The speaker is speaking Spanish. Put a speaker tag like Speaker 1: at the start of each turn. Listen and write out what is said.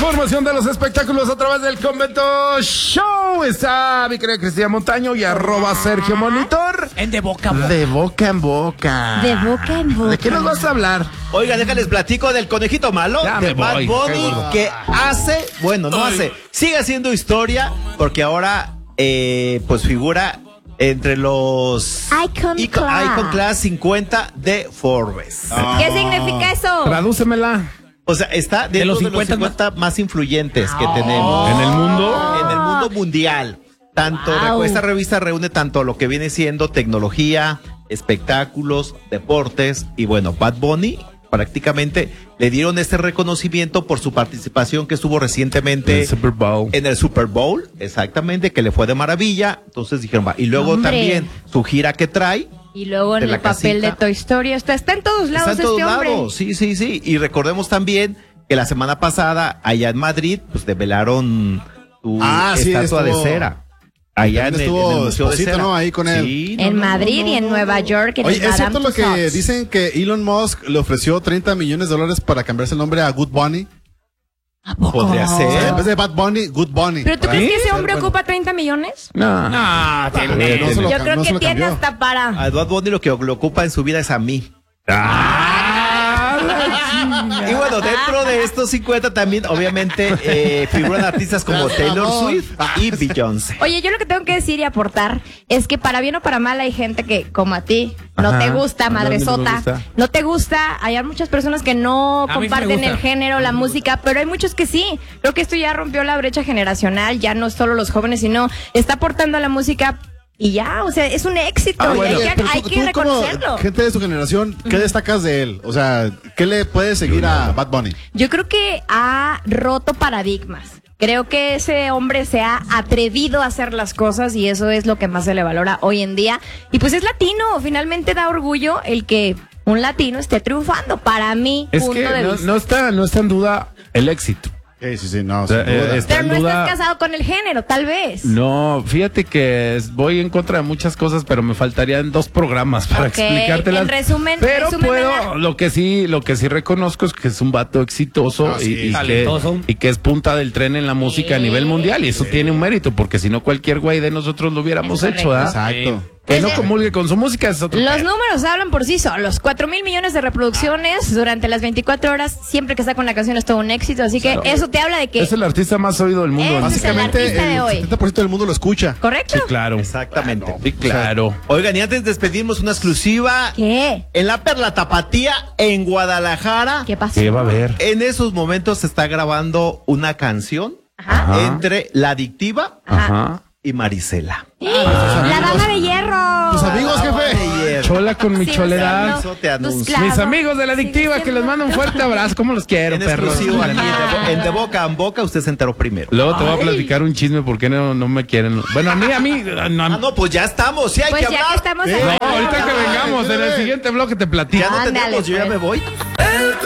Speaker 1: información de los espectáculos a través del Convento Show. Está mi querida Cristina Montaño y @Sergio Monitor.
Speaker 2: En De Boca en Boca.
Speaker 1: De boca en boca.
Speaker 3: De boca en boca.
Speaker 1: ¿De qué nos vas a hablar?
Speaker 4: Oiga, déjales platico del conejito malo
Speaker 1: Ya
Speaker 4: de
Speaker 1: me
Speaker 4: Bad
Speaker 1: voy,
Speaker 4: Bunny, que sigue haciendo historia, porque ahora pues figura entre los
Speaker 3: Icon
Speaker 4: Class 50 de Forbes.
Speaker 3: ¿Qué significa eso?
Speaker 1: Tradúcemela.
Speaker 4: O sea, está dentro de los 50 más influyentes que tenemos.
Speaker 1: ¿En el mundo?
Speaker 4: En el mundo mundial. Esta revista reúne tanto lo que viene siendo tecnología, espectáculos, deportes, y bueno, Bad Bunny prácticamente le dieron este reconocimiento por su participación que estuvo recientemente en el Super Bowl, exactamente, que le fue de maravilla. Entonces dijeron, va. Y luego también su gira que trae.
Speaker 3: Y luego en el papel de Toy Story está en todos lados.
Speaker 4: Está en todos
Speaker 3: hombre.
Speaker 4: lados, sí. Y recordemos también que la semana pasada, allá en Madrid, pues develaron su estatua de cera. Allá en el Museo de Cera,
Speaker 5: ¿no? Ahí con él.
Speaker 4: Sí,
Speaker 3: en Madrid y en Nueva York.
Speaker 5: Oye, ¿es cierto lo que dicen que Elon Musk le ofreció $30 millones para cambiarse el nombre a Good Bunny?
Speaker 3: ¿A poco?
Speaker 4: Podría ser.
Speaker 5: En vez de Bad Bunny, Good Bunny.
Speaker 3: ¿Pero tú crees que ese hombre ocupa 30 millones?
Speaker 1: No.
Speaker 3: Yo creo que tiene hasta para...
Speaker 4: A Bad Bunny lo que lo ocupa en su vida es a mí. Y bueno, dentro de estos 50 también, obviamente, figuran artistas como Taylor Swift y Beyoncé.
Speaker 3: Oye, yo lo que tengo que decir y aportar es que para bien o para mal hay gente que, como a ti, no te gusta, madresota, no te gusta. Hay muchas personas que no comparten el género, la música, pero hay muchos que sí. Creo que esto ya rompió la brecha generacional, ya no solo los jóvenes, sino está aportando a la música. Y ya, o sea, es un éxito.
Speaker 5: Bueno,
Speaker 3: hay que reconocerlo.
Speaker 5: Como gente de su generación, ¿qué destacas de él? O sea, ¿qué le puede seguir a Bad Bunny?
Speaker 3: Yo creo que ha roto paradigmas. Creo que ese hombre se ha atrevido a hacer las cosas y eso es lo que más se le valora hoy en día. Y pues es latino, finalmente da orgullo el que un latino esté triunfando. Para mí,
Speaker 1: es que no está en duda el éxito.
Speaker 5: Sí, no.
Speaker 3: Pero no estás casado con el género, tal vez.
Speaker 1: No, fíjate que voy en contra de muchas cosas, pero me faltarían 2 programas para explicártelas.
Speaker 3: En resumen,
Speaker 1: pero lo que sí reconozco es que es un vato exitoso y que es punta del tren en la música a nivel mundial, y eso tiene un mérito, porque si no cualquier güey de nosotros lo hubiéramos hecho, ¿verdad?
Speaker 5: Exacto.
Speaker 1: Que no comulgue con su música es otro.
Speaker 3: Los números hablan por sí solos. 4,000 millones de reproducciones durante las 24 horas. Siempre que está con la canción es todo un éxito. Así que eso te habla de que
Speaker 1: es el artista más oído del mundo.
Speaker 5: Básicamente
Speaker 3: es el artista de hoy.
Speaker 5: 70% del mundo lo escucha.
Speaker 3: ¿Correcto?
Speaker 1: Sí, claro.
Speaker 4: Exactamente.
Speaker 1: Sí, claro.
Speaker 4: Oigan, y antes despedimos una exclusiva.
Speaker 3: ¿Qué?
Speaker 4: En la Perla Tapatía, en Guadalajara.
Speaker 3: ¿Qué pasó?
Speaker 1: ¿Qué va a haber?
Speaker 4: En esos momentos se está grabando una canción entre La Adictiva y Marisela.
Speaker 3: La Dama de Hierro.
Speaker 5: ¿Tus amigos, jefe?
Speaker 1: Chola con mi choledad.
Speaker 4: Eso te anuncio.
Speaker 1: Mis amigos de La Adictiva, que les mando un fuerte abrazo. ¿Cómo los quiero,
Speaker 4: En
Speaker 1: perros?
Speaker 4: exclusivo aquí en De Boca en Boca, usted se enteró primero.
Speaker 1: Luego te voy a platicar un chisme porque no me quieren. Bueno, a mí.
Speaker 4: No, pues ya estamos, sí hay
Speaker 3: Pues
Speaker 4: que
Speaker 3: ya
Speaker 4: hablar.
Speaker 3: que estamos
Speaker 1: No, ahorita que vengamos, en el siguiente bloque te platico.
Speaker 4: Ya no
Speaker 3: Ándale,
Speaker 4: tenemos, yo ya
Speaker 3: pues.
Speaker 4: me voy.